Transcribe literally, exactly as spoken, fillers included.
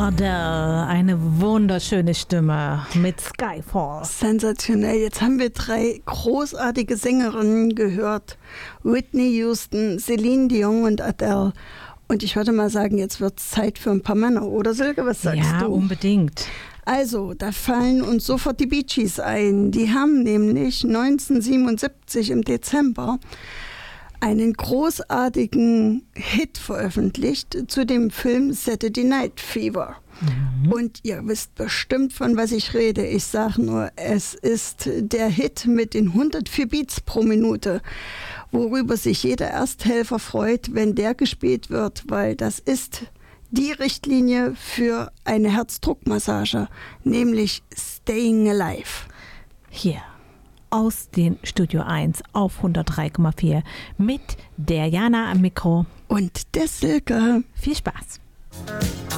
Adele, eine wunderschöne Stimme mit Skyfall. Sensationell. Jetzt haben wir drei großartige Sängerinnen gehört. Whitney Houston, Celine Dion und Adele. Und ich würde mal sagen, jetzt wird es Zeit für ein paar Männer, oder Silke, was sagst ja, du? Ja, unbedingt. Also, da fallen uns sofort die Bee Gees ein. Die haben nämlich neunzehnhundertsiebenundsiebzig im Dezember einen großartigen Hit veröffentlicht zu dem Film Saturday Night Fever. Mhm. Und ihr wisst bestimmt, von was ich rede. Ich sage nur, es ist der Hit mit den hundertvier Beats pro Minute, worüber sich jeder Ersthelfer freut, wenn der gespielt wird, weil das ist die Richtlinie für eine Herzdruckmassage, nämlich Staying Alive. Hier aus den Studio eins auf hundertdrei Komma vier mit der Jana am Mikro. Und der Silke. Viel Spaß.